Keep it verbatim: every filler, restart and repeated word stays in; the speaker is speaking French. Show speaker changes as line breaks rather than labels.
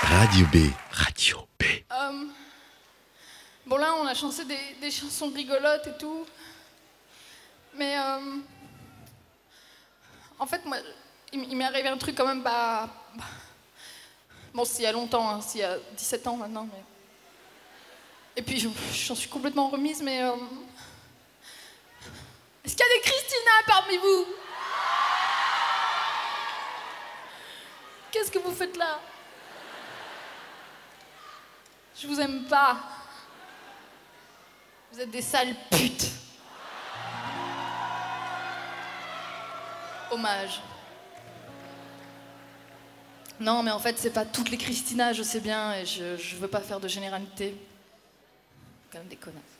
Radio B. Radio B.
Euh, bon là, on a chanté des, des chansons rigolotes et tout. Mais euh, en fait, moi, il, il m'est arrivé un truc quand même pas... Bon, c'est il y a longtemps, hein, c'est il y a dix-sept ans maintenant. Mais... Et puis, je- j'en suis complètement remise, mais... euh, Est-ce qu'il y a des Christina parmi vous? Qu'est-ce que vous faites là? Je vous aime pas. Vous êtes des sales putes. Hommage. Non, mais en fait, c'est pas toutes les Christina, je sais bien, et je, je veux pas faire de généralité. Quand même des connards.